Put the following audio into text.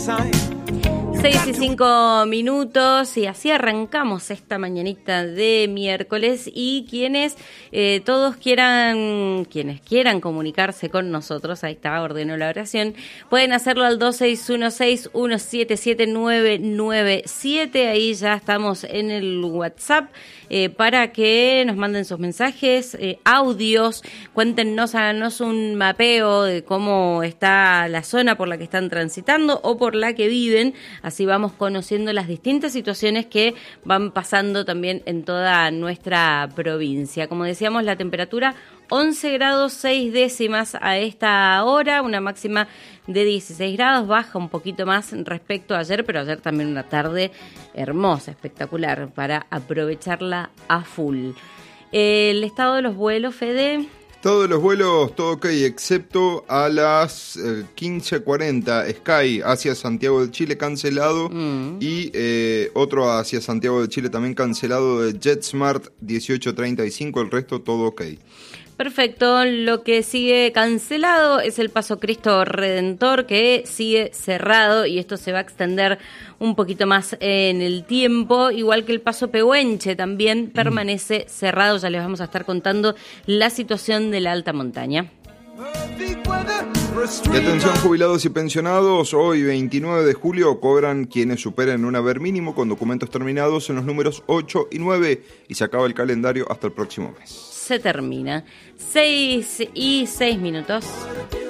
6:05 y así arrancamos esta mañanita de miércoles y quienes quieran comunicarse con nosotros, ahí está, ordenó la oración, pueden hacerlo al 2616-177997, ahí ya estamos en el WhatsApp para que nos manden sus mensajes, audios, cuéntenos, háganos un mapeo de cómo está la zona por la que están transitando o por la que viven, así vamos conociendo las distintas situaciones que van pasando también en toda nuestra provincia. Como decíamos, la temperatura 11 grados 6 décimas a esta hora, una máxima de 16 grados, baja un poquito más respecto a ayer, pero ayer también una tarde hermosa, espectacular, para aprovecharla a full. El estado de los vuelos, Fede. Todos los vuelos, todo ok, excepto a las 15:40, Sky hacia Santiago de Chile cancelado y otro hacia Santiago de Chile también cancelado de JetSmart 18:35, el resto todo ok. Perfecto, lo que sigue cancelado es el Paso Cristo Redentor, que sigue cerrado y esto se va a extender un poquito más en el tiempo, igual que el Paso Pehuenche también permanece cerrado. Ya les vamos a estar contando la situación de la alta montaña. Y atención, jubilados y pensionados, hoy 29 de julio cobran quienes superen un haber mínimo con documentos terminados en los números 8 y 9 y se acaba el calendario hasta el próximo mes. Se termina. 6:06.